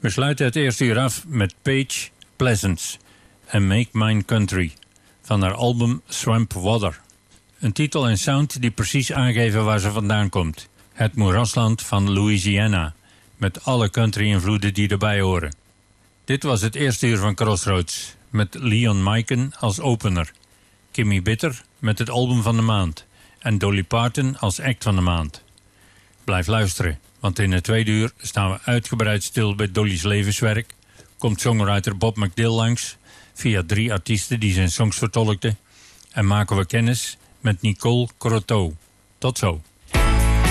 We sluiten het eerste uur af met Paige Pleasance en Make Mine Country van haar album Swamp Water. Een titel en sound die precies aangeven waar ze vandaan komt. Het moerasland van Louisiana, met alle country-invloeden die erbij horen. Dit was het eerste uur van Crossroads, met Leon Maiken als opener. Kimmy Bitter met het album van de maand en Dolly Parton als act van de maand. Blijf luisteren, want in het tweede uur staan we uitgebreid stil bij Dolly's levenswerk, komt songwriter Bob McDill langs via 3 artiesten die zijn songs vertolkten en maken we kennis met Nicole Croteau. Tot zo.